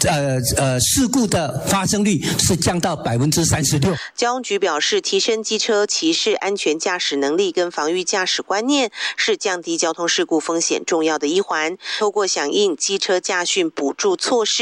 事故的发生率是降到36%。 交通局表示，提升机车骑士安全驾驶能力跟防御驾驶观念是降低交通事故风险重要的一环。透过响应机车驾训补助措施，